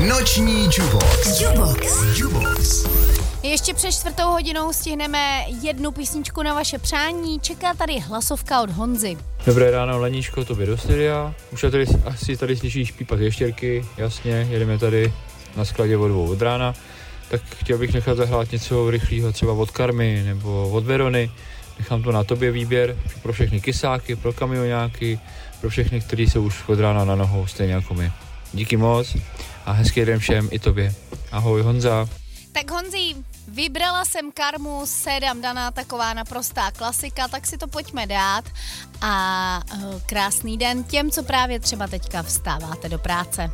Noční Jubox. Ještě před 4:00 stihneme jednu písničku na vaše přání. Čeká tady hlasovka od Honzy. Dobré ráno, Leníčko, tobě do studia. Už asi tady slyšíš pípat ještěrky, jasně, jedeme tady na skladě o 2 od rána. Tak chtěl bych nechat zahrát něco rychlého, třeba od Karmy nebo od Verony. Nechám to na tobě výběr pro všechny kysáky, pro kamionáky, pro všechny, kteří jsou už od rána na nohou, stejně jako my. Díky moc a hezký den všem i tobě. Ahoj, Honza. Tak Honzi, vybrala jsem Karmu, Sédam Daná, taková naprostá klasika, tak si to pojďme dát a krásný den těm, co právě třeba teďka vstáváte do práce.